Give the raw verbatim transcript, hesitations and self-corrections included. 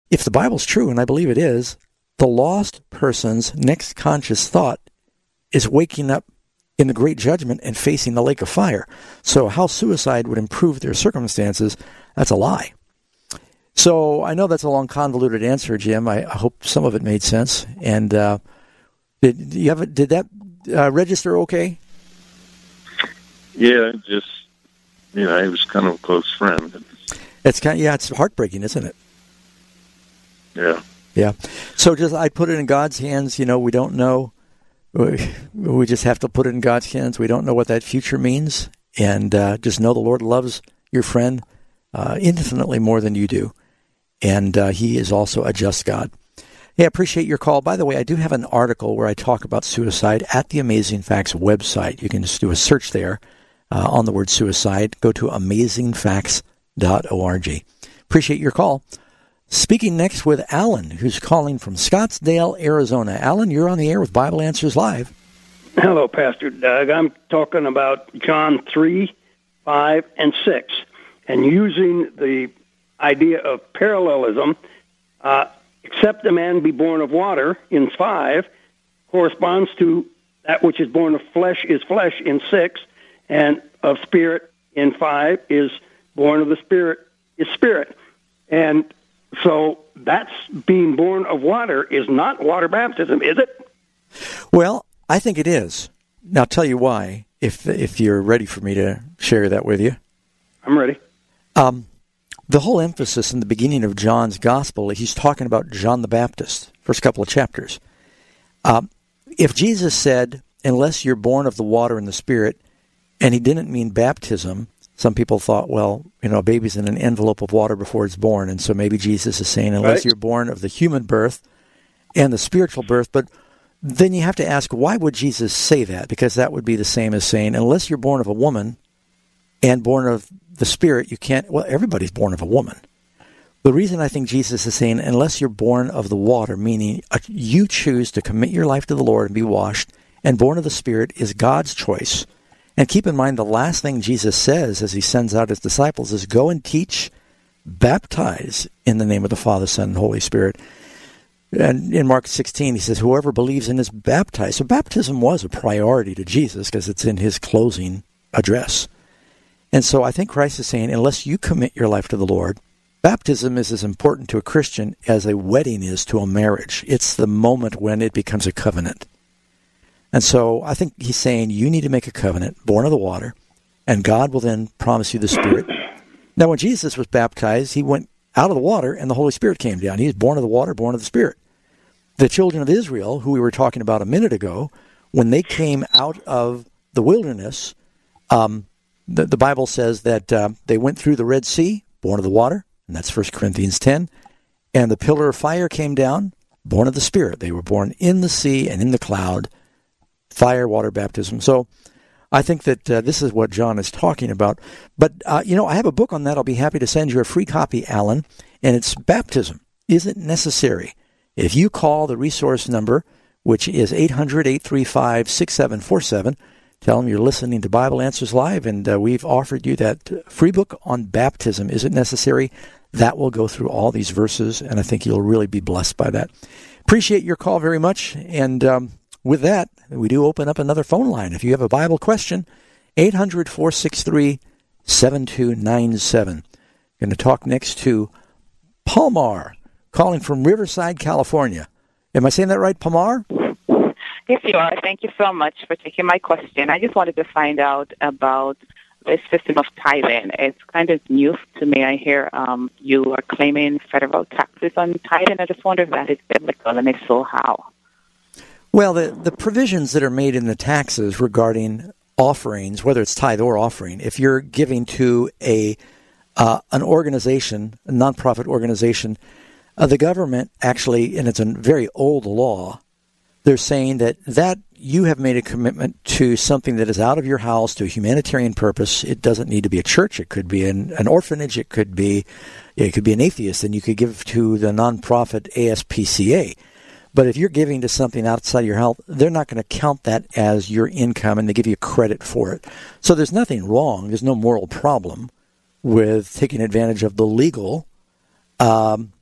if the Bible's true, and I believe it is, the lost person's next conscious thought is waking up in the great judgment and facing the lake of fire. So how suicide would improve their circumstances, that's a lie. So I know that's a long, convoluted answer, Jim. I, I hope some of it made sense. And uh, did you have a, did that uh, register okay? Yeah, just, you know, he was kind of a close friend. It's kind of, yeah, it's heartbreaking, isn't it? Yeah. Yeah. So just I put it in God's hands. You know, we don't know. We just have to put it in God's hands. We don't know what that future means. And uh, just know the Lord loves your friend uh, infinitely more than you do. And uh, he is also a just God. Hey, I appreciate your call. By the way, I do have an article where I talk about suicide at the Amazing Facts website. You can just do a search there uh, on the word suicide. Go to amazing facts dot org. Appreciate your call. Speaking next with Alan, who's calling from Scottsdale, Arizona. Alan, you're on the air with Bible Answers Live. Hello, Pastor Doug. I'm talking about John three, five, and six, and using the idea of parallelism. Uh, except a man be born of water in five corresponds to that which is born of flesh is flesh in six, and of spirit in five is born of the spirit is spirit. And so that's being born of water is not water baptism, is it? Well, I think it is. Now, I'll tell you why, if if you're ready for me to share that with you. I'm ready. Um, the whole emphasis in the beginning of John's gospel, he's talking about John the Baptist, first couple of chapters. Um, if Jesus said, unless you're born of the water and the Spirit, and he didn't mean baptism, some people thought, well, you know, a baby's in an envelope of water before it's born, and so maybe Jesus is saying, unless right. you're born of the human birth and the spiritual birth. But then you have to ask, why would Jesus say that? Because that would be the same as saying, unless you're born of a woman and born of the Spirit, you can't, well, everybody's born of a woman. The reason I think Jesus is saying, unless you're born of the water, meaning you choose to commit your life to the Lord and be washed, and born of the Spirit is God's choice. And keep in mind, the last thing Jesus says as he sends out his disciples is, go and teach, baptize in the name of the Father, Son, and Holy Spirit. And in Mark sixteen, he says, whoever believes in is baptized. So baptism was a priority to Jesus because it's in his closing address. And so I think Christ is saying, unless you commit your life to the Lord, baptism is as important to a Christian as a wedding is to a marriage. It's the moment when it becomes a covenant. And so I think he's saying you need to make a covenant, born of the water, and God will then promise you the Spirit. Now, when Jesus was baptized, he went out of the water and the Holy Spirit came down. He was born of the water, born of the Spirit. The children of Israel, who we were talking about a minute ago, when they came out of the wilderness, um, the, the Bible says that uh, they went through the Red Sea, born of the water, and that's First Corinthians ten, and the pillar of fire came down, born of the Spirit. They were born in the sea and in the cloud, fire, water, baptism. So I think that uh, this is what John is talking about. But, uh, you know, I have a book on that. I'll be happy to send you a free copy, Alan, and it's Baptism. Is it necessary? If you call the resource number, which is eight hundred, eight three five, six seven four seven, tell them you're listening to Bible Answers Live, and uh, we've offered you that free book on baptism. Is it necessary? That will go through all these verses, and I think you'll really be blessed by that. Appreciate your call very much, and um, with that, we do open up another phone line. If you have a Bible question, eight hundred, four six three, seven two nine seven. Going to talk next to Palmar, calling from Riverside, California. Am I saying that right, Palmar? Yes, you are. Thank you so much for taking my question. I just wanted to find out about this system of tithing. It's kind of new to me. I hear um, you are claiming federal taxes on tithing. I just wonder if that is biblical, and if so, how? Well, the, the provisions that are made in the taxes regarding offerings, whether it's tithe or offering, if you're giving to a uh, an organization, a nonprofit organization, uh, the government actually, and it's a very old law, they're saying that, that you have made a commitment to something that is out of your house, to a humanitarian purpose. It doesn't need to be a church. It could be an, an orphanage. It could be it could be an atheist, and you could give to the nonprofit A S P C A. But if you're giving to something outside your health, they're not going to count that as your income, and they give you credit for it. So there's nothing wrong. There's no moral problem with taking advantage of the legal um,